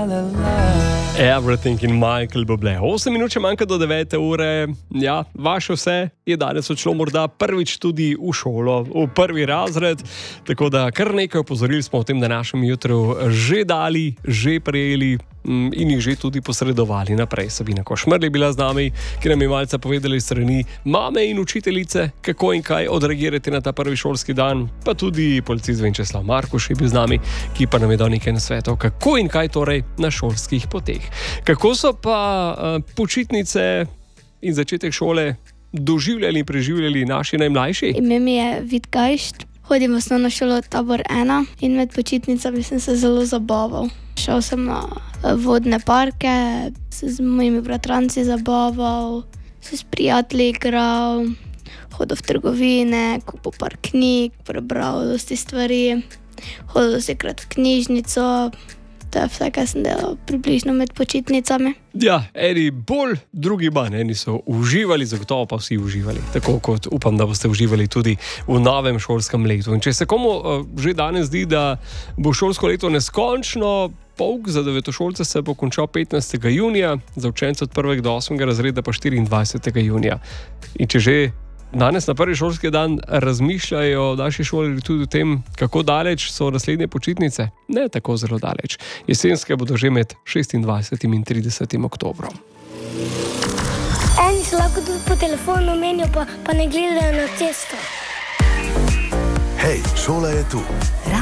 Everything in Michael Bublé. 8 minut še manjka do 9 ure. Ja, vaše vse je danes odšlo morda prvič tudi v šolo, v prvi razred. Tako da kar nekaj opozoril smo v tem današnjem jutru že dali, že prejeli in jih že tudi posredovali naprej. Sabina Košmerl je bila z nami, ki nam je malce povedali strani mame in učiteljice, kako in kaj odreagirati na ta prvi šolski dan. Pa tudi policist Venčeslav Markuš je bil z nami, ki pa nam je dal nekaj nasvetov, kako in kaj torej na šolskih poteh. Kako so pa počitnice in začetek šole doživljali in preživljali naši najmlajši? Ime mi je Vid Gajšt, hodim v osnovno šolo Tabor 1 in med počitnicami sem se zelo zabaval. Šel sem na vodne parke, se z mojimi bratranci zabaval, se s prijatelji igral, hodil v trgovine, kupil par knjig, prebral dosti stvari, hodil dosikrat v knjižnico. To je vse, kar sem delal približno med počitnicami. Ja, eni bolj, drugi manj. Eni so uživali, zagotovo pa vsi uživali. Tako kot upam, da boste uživali tudi v novem šolskem letu. In če se komu že danes zdi, da bo šolsko leto neskončno, pouk za devetošolce se bo končal 15. junija, za učence od 1. do 8. razreda pa 24. junija. In če že danes na prvi šolski dan razmišljajo naši šolarji tudi o tem, kako daleč so naslednje počitnice. Ne tako zelo daleč. Jesenske bodo že med 26. in 30. oktobrom. Eni se lahko tudi po telefonu menijo, pa ne gledajo na cesto. Hej, šola je tu.